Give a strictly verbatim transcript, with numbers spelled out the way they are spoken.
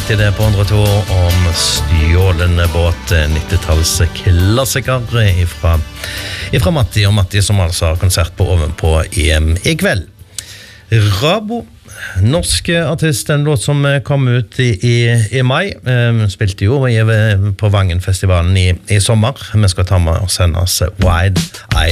riktig det på hundre og to om stjålende båt, nittitallsklassiker ifra, ifra Matti, og Matti som altså har konsert på Ovenpå i, i kveld. Rabo, norsk artist, en låt som kom ut i, i, i mai, um, spilte jo på Vangenfestivalen i, i sommer. Vi skal ta med oss hennes Wide Eye.